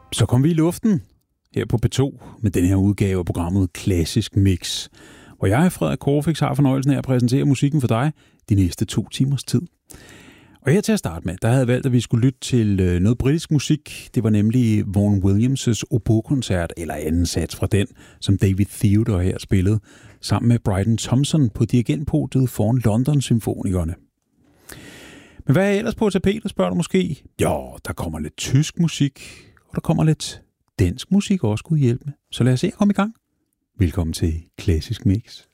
Så kom vi i luften her på P2 med den her udgave af programmet Klassisk Mix, hvor jeg, Frederik Korfix, har fornøjelsen af at præsentere musikken for dig de næste 2 timers tid. Og her til at starte med, der havde jeg valgt, at vi skulle lytte til noget britisk musik. Det var nemlig Vaughan Williams' oboe-koncert, eller anden sats fra den, som David Theodore her spillede, sammen med Bryden Thompson på dirigentpodiet foran London-symfonikerne. Men hvad er ellers på tapetet, spørger du måske? Jo, der kommer lidt tysk musik, og der kommer lidt dansk musik også, Gud hjælpe med. Så lad os se at komme i gang. Velkommen til Klassisk Mix.